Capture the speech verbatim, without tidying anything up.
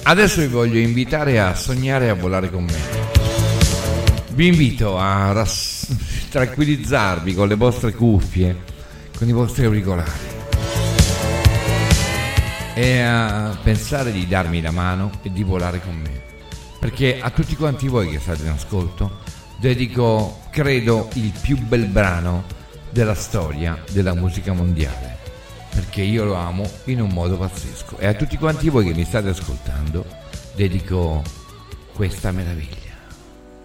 Adesso vi voglio invitare a sognare e a volare con me. Vi invito a rass- tranquillizzarvi con le vostre cuffie, con i vostri auricolari e a pensare di darmi la mano e di volare con me, perché a tutti quanti voi che state in ascolto dedico, credo, il più bel brano della storia della musica mondiale, perché io lo amo in un modo pazzesco, e a tutti quanti voi che mi state ascoltando dedico questa meraviglia.